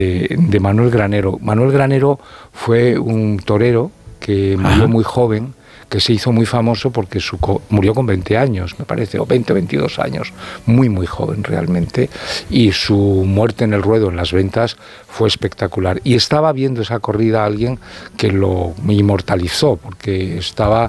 de Manuel Granero. Manuel Granero fue un torero que murió muy joven, que se hizo muy famoso porque murió con 20 años, me parece, o 20 o 22 años, muy joven realmente, y su muerte en el ruedo, en las ventas, fue espectacular. Y estaba viendo esa corrida alguien que lo inmortalizó, porque estaba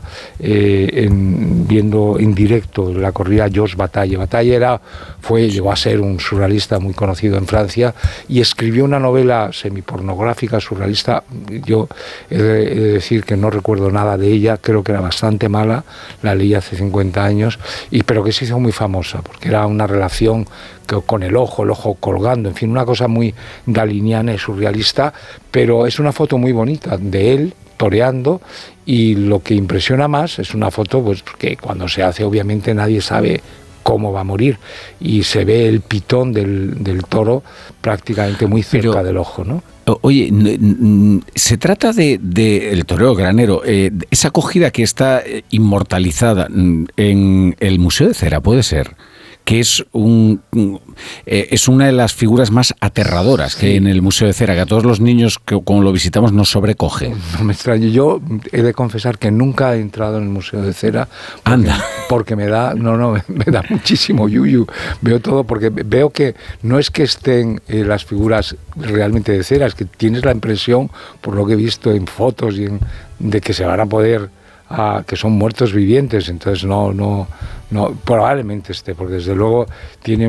viendo en directo la corrida Georges Bataille. Bataille llegó a ser un surrealista muy conocido en Francia y escribió una novela semipornográfica surrealista. Yo he de decir que no recuerdo nada de ella, creo que era bastante mala, la leí hace 50 años, pero que se hizo muy famosa, porque era una relación con el ojo colgando, en fin, una cosa muy daliniana y surrealista, pero es una foto muy bonita de él toreando, y lo que impresiona más es una foto pues que cuando se hace obviamente nadie sabe cómo va a morir, y se ve el pitón del toro prácticamente muy cerca del ojo, ¿no? Oye, se trata de el torero Granero, esa acogida que está inmortalizada en el Museo de Cera, ¿puede ser? Que es una de las figuras más aterradoras que hay en el Museo de Cera, que a todos los niños que como lo visitamos nos sobrecoge. No me extraño. Yo he de confesar que nunca he entrado en el Museo de Cera. Porque me da muchísimo yuyu. Veo todo, porque veo que no es que estén las figuras realmente de cera, es que tienes la impresión, por lo que he visto en fotos de que se van a poder, que son muertos vivientes. Entonces no, probablemente esté, porque desde luego tiene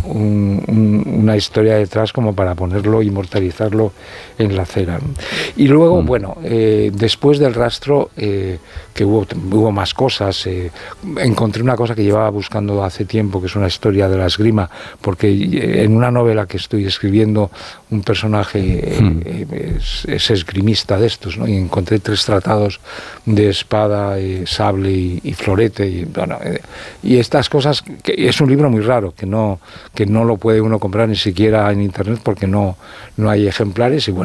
una historia detrás como para ponerlo, inmortalizarlo en la cera. Y luego, después del rastro, que hubo más cosas, encontré una cosa que llevaba buscando hace tiempo, que es una historia de la esgrima, porque en una novela que estoy escribiendo, un personaje es esgrimista de estos, ¿no? Y encontré 3 tratados de espada, sable y florete, y estas cosas, que es un libro muy raro, que no lo puede uno comprar ni siquiera en internet, porque no hay ejemplares, y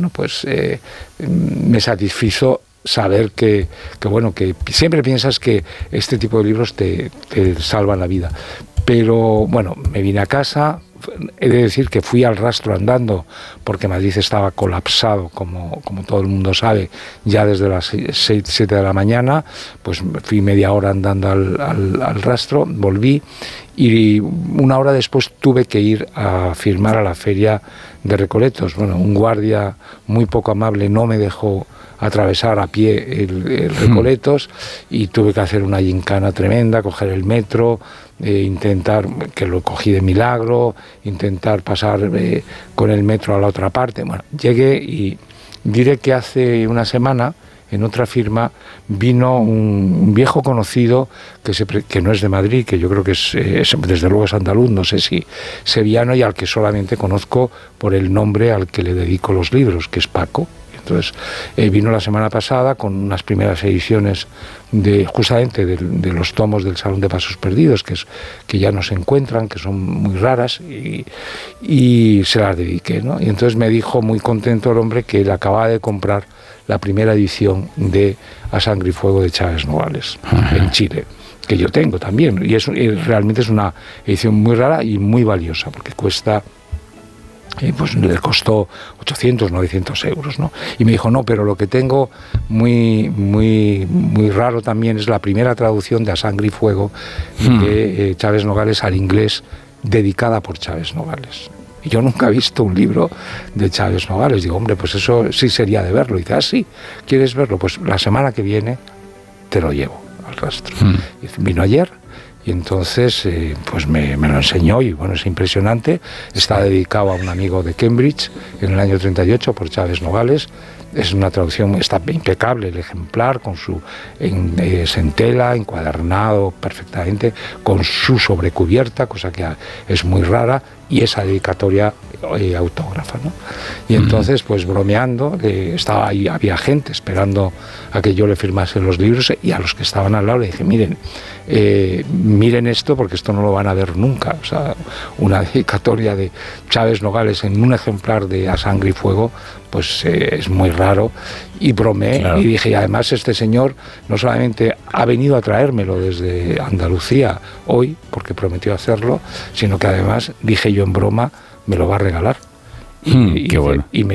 me satisfizo saber que siempre piensas que este tipo de libros te salvan la vida. Pero me vine a casa. He de decir que fui al rastro andando, porque Madrid estaba colapsado, como todo el mundo sabe, ya desde las 7 de la mañana. Pues fui media hora andando al rastro, volví, y una hora después tuve que ir a firmar a la feria de Recoletos. Un guardia muy poco amable no me dejó atravesar a pie el Recoletos, y tuve que hacer una gincana tremenda, coger el metro, intentar, que lo cogí de milagro, intentar pasar con el metro a la otra parte. Llegué, y diré que hace una semana, en otra firma, vino un viejo conocido que no es de Madrid, que yo creo que es desde luego es andaluz, no sé si sevillano, y al que solamente conozco por el nombre al que le dedico los libros, que es Paco. Entonces vino la semana pasada con unas primeras ediciones justamente de los tomos del Salón de Pasos Perdidos, que ya no se encuentran, que son muy raras, y se las dediqué, ¿no? Y entonces me dijo muy contento el hombre que él acababa de comprar la primera edición de A Sangre y Fuego de Chávez Nogales en Chile, que yo tengo también, y realmente es una edición muy rara y muy valiosa, porque cuesta... le costó 800, 900 euros, ¿no? Y me dijo, no, pero lo que tengo muy raro también es la primera traducción de A Sangre y Fuego de Chávez Nogales al inglés, dedicada por Chávez Nogales. Y yo nunca he visto un libro de Chávez Nogales. Digo, hombre, pues eso sí sería de verlo. Y dice, sí, ¿quieres verlo? Pues la semana que viene te lo llevo al rastro. Y vino ayer. Y entonces me lo enseñó, y es impresionante. Está dedicado a un amigo de Cambridge en el año 38 por Chávez Nogales. Es una traducción, está impecable el ejemplar, es en tela, encuadernado perfectamente, con su sobrecubierta, cosa que es muy rara, y esa dedicatoria autógrafa, ¿no? Y entonces, bromeando, estaba ahí, había gente esperando a que yo le firmase los libros, y a los que estaban al lado le dije, miren esto, porque esto no lo van a ver nunca. O sea, una dedicatoria de Chávez Nogales en un ejemplar de A Sangre y Fuego, es muy raro. Y bromeé, claro. Y dije, y además este señor no solamente ha venido a traérmelo desde Andalucía hoy, porque prometió hacerlo, sino que además, dije yo en broma, me lo va a regalar. Qué bueno. Y me